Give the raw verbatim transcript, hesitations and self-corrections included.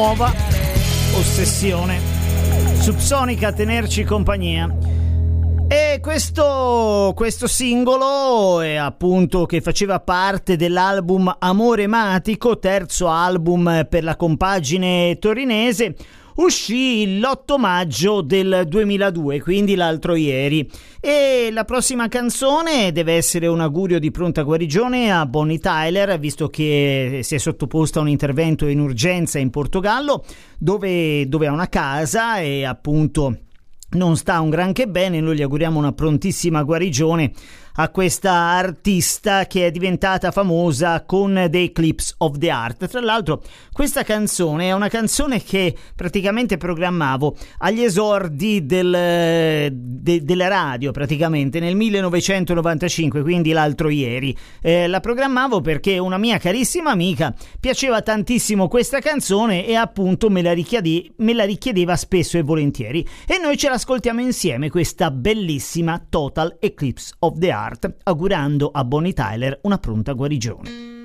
nuova ossessione subsonica a tenerci compagnia. E questo, questo singolo è appunto che faceva parte dell'album Amore Matico, terzo album per la compagine torinese. Uscì l'otto maggio del duemiladue, quindi l'altro ieri, e la prossima canzone deve essere un augurio di pronta guarigione a Bonnie Tyler, visto che si è sottoposta a un intervento in urgenza in Portogallo, dove, dove ha una casa e appunto non sta un granché bene. Noi gli auguriamo una prontissima guarigione a questa artista che è diventata famosa con The Eclipse of the Heart. Tra l'altro questa canzone è una canzone che praticamente programmavo agli esordi del, de, della radio, praticamente nel millenovecentonovantacinque, quindi l'altro ieri. Eh, la programmavo perché una mia carissima amica piaceva tantissimo questa canzone e appunto me la, richiede, me la richiedeva spesso e volentieri, e noi ce l'ascoltiamo insieme, questa bellissima Total Eclipse of the Heart, augurando a Bonnie Tyler una pronta guarigione.